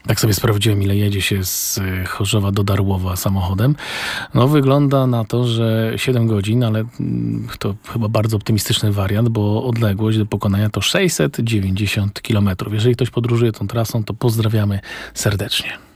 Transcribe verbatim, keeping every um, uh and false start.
Tak sobie sprawdziłem, ile jedzie się z Chorzowa do Darłowa samochodem. No wygląda na to, że siedem godzin, ale to chyba bardzo optymistyczny wariant, bo odległość do pokonania to sześćset dziewięćdziesiąt kilometrów. Jeżeli ktoś podróżuje tą trasą, to pozdrawiamy serdecznie.